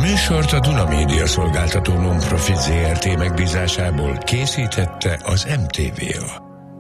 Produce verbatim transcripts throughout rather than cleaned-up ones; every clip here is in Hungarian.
műsort a Duna Média Szolgáltató Non-Profit zé er té megbízásából készítette az em té vé á.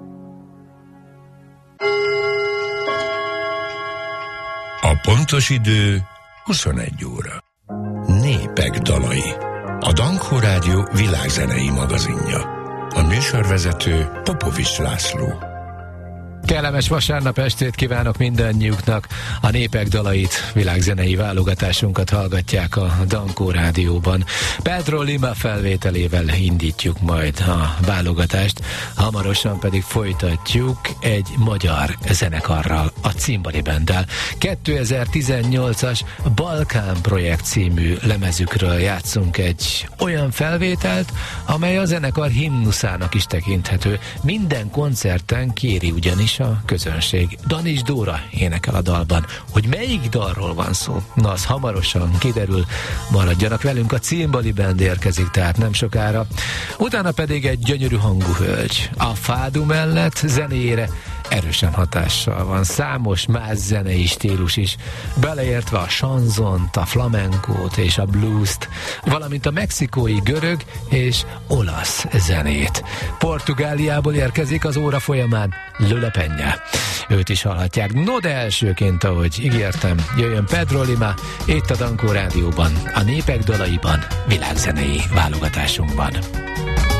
A pontos idő huszonegy óra. Népek dalai. A Dankó Rádió világzenei magazinja. A műsorvezető Popovics László. Kellemes vasárnap estét kívánok mindannyiuknak. A Népek dalait, világzenei válogatásunkat hallgatják a Dankó Rádióban. Pedro Lima felvételével indítjuk majd a válogatást, hamarosan pedig folytatjuk egy magyar zenekarral, a Cimbali Banddel. kétezer-tizennyolcas Balkán projekt című lemezükről játszunk egy olyan felvételt, amely a zenekar himnuszának is tekinthető. Minden koncerten kéri ugyanis a közönség. Danis Dóra énekel a dalban. Hogy melyik dalról van szó? Na, az hamarosan kiderül. Maradjanak velünk, a Cimbali Band érkezik, tehát nem sokára. Utána pedig egy gyönyörű hangú hölgy. A fádu mellett zenéjére erősen hatással van. Számos más zenei stílus is, beleértve a chanzont, a flamenkót és a bluest, valamint a mexikói görög és olasz zenét. Portugáliából érkezik az óra folyamán Lola Peña. Őt is hallhatják. No, de elsőként, ahogy ígértem, jöjjön Pedro Lima, itt a Dankó Rádióban, a Népek dalaiban, világzenei válogatásunkban.